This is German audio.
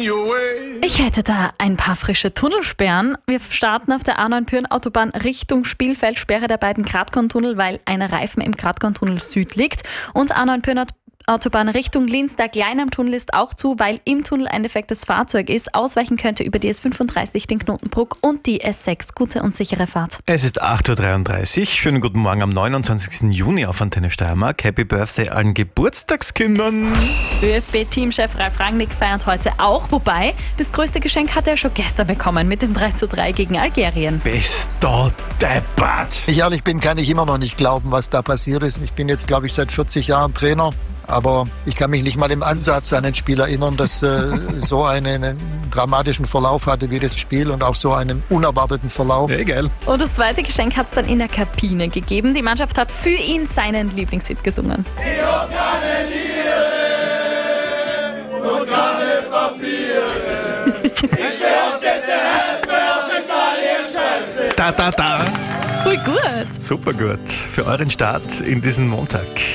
Ich hätte da ein paar frische Tunnelsperren. Wir starten auf der A9 Pyhrn-Autobahn Richtung Spielfeld, Sperre der beiden Gratkorntunnel, weil ein Reifen im Gratkorntunnel Süd liegt. Und A9 Pyhrn-Autobahn Richtung Linz, der Klein am Tunnel ist auch zu, weil im Tunnel ein defektes Fahrzeug ist. Ausweichen könnte über die S35, den Knotenbruck und die S6. Gute und sichere Fahrt. Es ist 8.33 Uhr. Schönen guten Morgen am 29. Juni auf Antenne Steiermark. Happy Birthday allen Geburtstagskindern. ÖFB-Teamchef Ralf Rangnick feiert heute auch, wobei das größte Geschenk hat er schon gestern bekommen mit dem 3:3 gegen Algerien. Bist du deppert. Wenn ich ehrlich bin, kann ich immer noch nicht glauben, was da passiert ist. Ich bin jetzt, glaube ich, seit 40 Jahren Trainer. Aber ich kann mich nicht mal im Ansatz an ein Spiel erinnern, das so einen dramatischen Verlauf hatte wie das Spiel und auch so einen unerwarteten Verlauf. Ja, geil. Und das zweite Geschenk hat es dann in der Kabine gegeben. Die Mannschaft hat für ihn seinen Lieblingshit gesungen. Ich hab keine Liebe und keine Papiere. Ich steh auf der Hälfte auf Italien-Scheiße. Da. Voll gut. Super gut. Für euren Start in diesen Montag.